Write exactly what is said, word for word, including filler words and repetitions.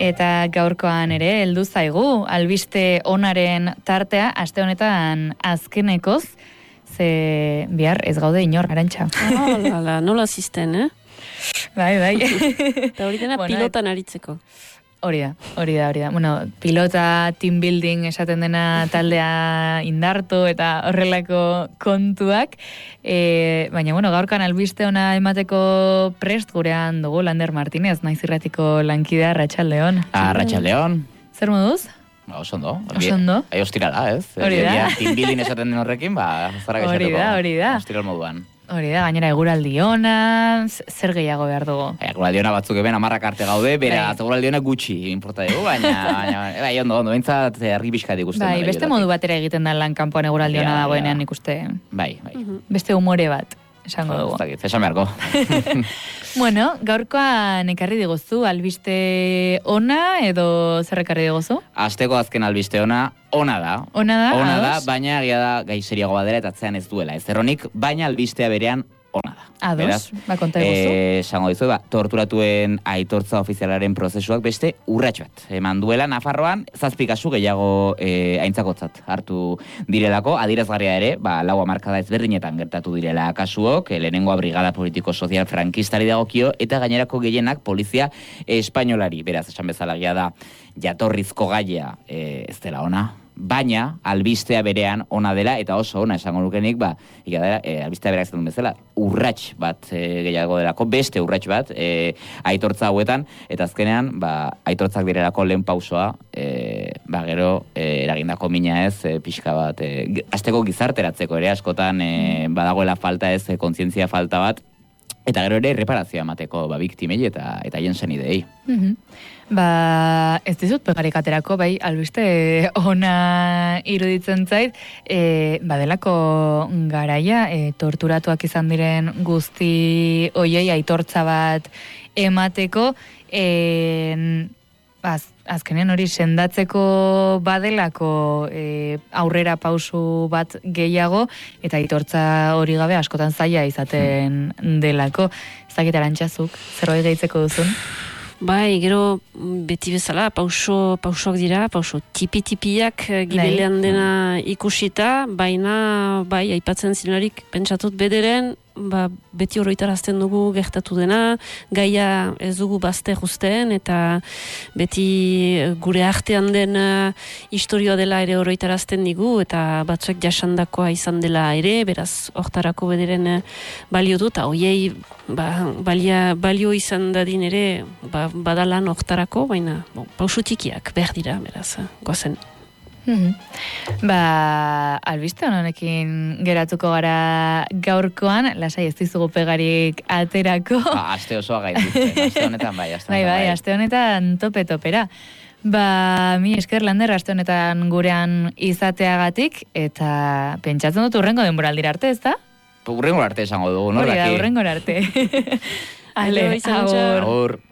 Eta gaurkoan ere heldu zaigu albiste onaren tartea aste honetan azkenekoz, ze bihar ez gaude inor, Arantxa. Hala, nola zisten, eh? Bai, bai. Eta hori dena bueno, pilotan aritzeko. Hori da, hori da, hori da. Bueno, pilota, team building esaten dena taldea indartu eta horrelako kontuak. E, baina, bueno, gaurkan albiste ona emateko prest gurean dugu Lander Martínez, naiz irratiko lankidea, Arratsaldeon. Arratsaldeon. Zer moduz? Ba, oso ondo. Oso ondo. Ai, ostira da, ez? Hori da. Team building esaten den horrekin, ba, zara gaixatuko. Hori da, hori da. Ostira moduan. Hori da, gainera eguraldi ona, zer gehiago behar dugu? Eguraldi ona batzuk eben amarrak arte gaude, bera, eguraldi ona gutxi importa dugu, baina, baina, bai, ondo, ondo, bintzat herri bizkat ikusten. Bai, beste modu batera egiten da lan kanpoan eguraldi ona dagoenean ikuste. Bai, bai. Beste humore bat, esango dugu. Ez esan beharko. Bueno, gaurkoan ekarri diguzu, albiste ona edo zer ekarri diguzu? Asteko azken albiste ona, ona da. Ona da, Ona da, baina agia da gai seriago badera eta atzean ez duela. Ez erronik, baina albistea berean ona da. Ados, ba, konta eguzu. Esango dizu, ba, torturatuen aitortza ofizialaren prozesuak beste urrats bat. Eman duela, Nafarroan, zazpi kasu gehiago e, aintzakotzat hartu direlako, adierazgarria ere, ba, lau hamarkada ezberdinetan gertatu direla kasuok, lehenengoa brigada politiko sozial frankistari dagokio, eta gainerako gehienak polizia espainolari. Beraz, esan bezala gia da, jatorrizko gaia e, ez dela ona, baina albistea berean ona dela, eta oso ona esango nukenik, ba, ika dela, e, albistea berak zen bezala, urrats bat e, gehiago delako, beste urrats bat, e, aitortza hauetan, eta azkenean, ba, aitortzak direlako lehen pausoa, e, ba, gero, e, eragindako mina ez, e, pixka bat, e, azteko gizarteratzeko ere, askotan, e, badagoela falta ez, e, kontzientzia falta bat, eta gero ere reparazioa emateko ba, biktimei eta eta hien senidei. Mm-hmm. Ba, ez dizut pegarik aterako, bai, albiste ona iruditzen zait, e, badelako garaia, e, torturatuak izan diren guzti oiei aitortza bat emateko, e, az, azkenean hori sendatzeko badelako e, aurrera pausu bat gehiago, eta aitortza hori gabe askotan zaila izaten delako. Ez dakit Arantxazuk, zerbait gehitzeko duzun? Bai, gero beti bezala, pauso, pausoak dira, pauso tipi-tipiak gibelean dena ikusita, baina, bai, aipatzen zinelarik, pentsatut bederen, ba, beti oroitarazten dugu gertatu dena, gaia ez dugu bazte justeen, eta beti gure artean den uh, historioa dela ere oroitarazten digu, eta batzuek jasandakoa izan dela ere, beraz, hortarako bederen uh, balio du, eta hoiei ba, balia, balio izan dadin ere, ba, badalan hortarako, baina bon, pausu tikiak behar dira, beraz, uh, gozen. Mm-hmm. Ba, albiste honekin geratuko gara gaurkoan, lasai ez dizugu pegarik aterako. Ba, aste osoa gaituzten, aste honetan bai, aste honetan bai. Bai, aste honetan tope-topera. Ba, mi esker Lander, aste honetan gurean izateagatik, eta pentsatzen dut urrengo denboraldira arte, ez da? Urrengo arte esango dugu, no? Hori da, urrengo arte. Ale, agur. Agur.